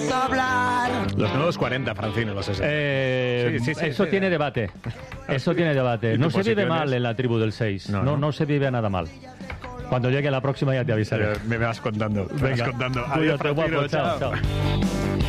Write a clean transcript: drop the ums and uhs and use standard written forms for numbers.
vamos a hablar. Los nuevos 40, Francino, los 60. Eso tiene debate. Eso tiene debate. No se vive mal en la tribu del 6. No se vive nada mal. Cuando llegue la próxima ya te avisaré. Me vas contando. Venga, Adiós, cuídate, Francino, guapo. Chao.